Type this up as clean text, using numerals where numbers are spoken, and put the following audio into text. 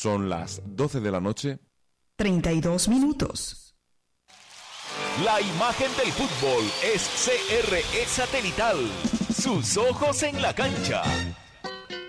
Son las 12 de la noche. 32 minutos. La imagen del fútbol es CRE Satelital. Sus ojos en la cancha.